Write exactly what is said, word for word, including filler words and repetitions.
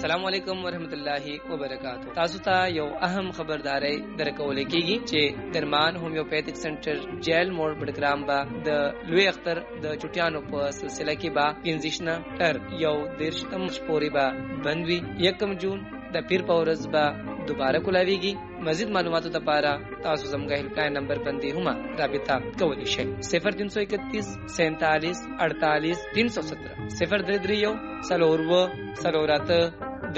السلام علیکم ورحمت الله وبرکاتہ. تاسو ته یو اهم خبرداري درکول کیږي چې درمان هومیوپیتھک سنټر جیل موړ بډګرام با د لوی اختر د چټیانو په سلسله کې با پنځشنه تر یو دیرشتم شپوري با بندوي. یکم جون د پیر پورز با دوباره کولاویږي. مزید معلوماتو لپاره تاسو زموږ هیلپلاین نمبر باندې هم رابطه کولی شئ. صفر تین سو اکتیس سینتالیس اڑتالیس تین سو سترہ صفر درې درې یو څلور اووه څلور اته